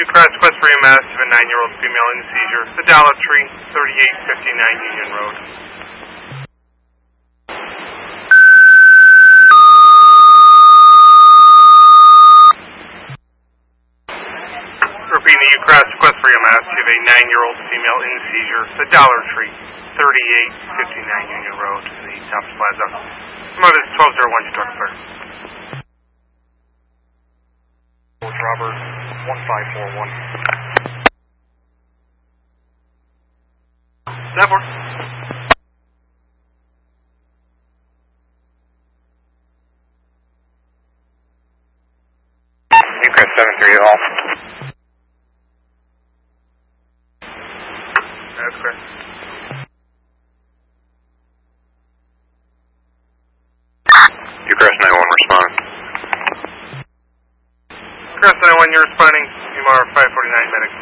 Newcrest, Quest for EMS, of a 9-year-old female in seizure. The Dollar Tree, 3859 Union Road. Repeating the Newcrest, Quest for EMS, of a 9-year-old female in seizure. The Dollar Tree, 3859 Union Road, in the Thompson Plaza. Mother is 1201 to talk fire. Robert, 1541. Never. Newcrest 73 all. That's correct. Newcrest 91 respond. Newcrest 91, you're responding. MR 549 medic.